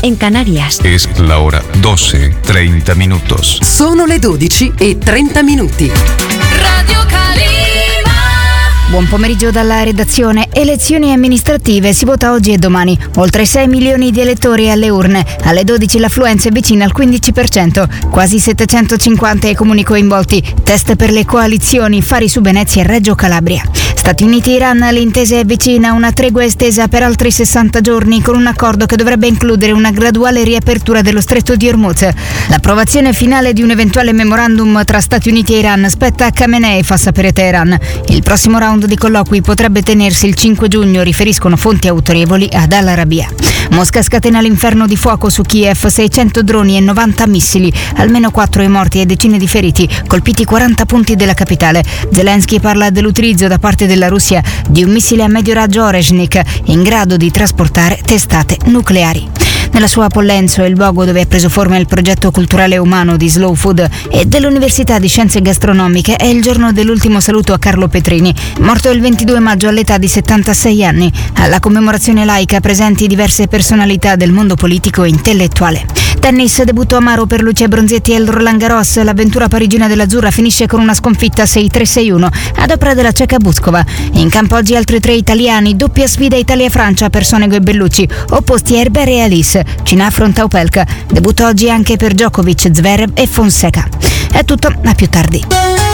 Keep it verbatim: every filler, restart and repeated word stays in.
en Canarias. Es la hora doce, treinta minutos. Sono le dodici e trenta minuti. Radio Calima. Buon pomeriggio dalla redazione. Elezioni amministrative, si vota oggi e domani. Oltre sei milioni di elettori alle urne. Alle dodici l'affluenza è vicina al quindici per cento. Quasi settecentocinquanta i comuni coinvolti. Test per le coalizioni, Fari su Venezia e Reggio Calabria. Stati Uniti e Iran, l'intesa è vicina, una tregua estesa per altri sessanta giorni con un accordo che dovrebbe includere una graduale riapertura dello stretto di Hormuz. L'approvazione finale di un eventuale memorandum tra Stati Uniti e Iran spetta a Khamenei, fa sapere Teheran. Il prossimo round di colloqui potrebbe tenersi il cinque giugno, riferiscono fonti autorevoli ad Al Arabiya. Mosca scatena l'inferno di fuoco su Kiev, seicento droni e novanta missili, almeno quattro i morti e decine di feriti, colpiti quaranta punti della capitale. Zelensky parla dell'utilizzo da parte della Russia di un missile a medio raggio Oreshnik in grado di trasportare testate nucleari. Nella sua Pollenzo, il luogo dove ha preso forma il progetto culturale umano di Slow Food e dell'Università di Scienze Gastronomiche, è il giorno dell'ultimo saluto a Carlo Petrini, morto il ventidue maggio all'età di settantasei anni. Alla commemorazione laica presenti diverse personalità del mondo politico e intellettuale. Tennis, debutto amaro per Lucia Bronzetti e il Roland Garros. L'avventura parigina dell'azzurra finisce con una sconfitta sei tre sei uno ad opera della ceca Buzkova. In campo oggi altri tre italiani, doppia sfida Italia-Francia per Sonego e Bellucci, opposti Herbert e Alice. Cina affronta Opelka. Debutto oggi anche per Djokovic, Zverev e Fonseca. È tutto, a più tardi.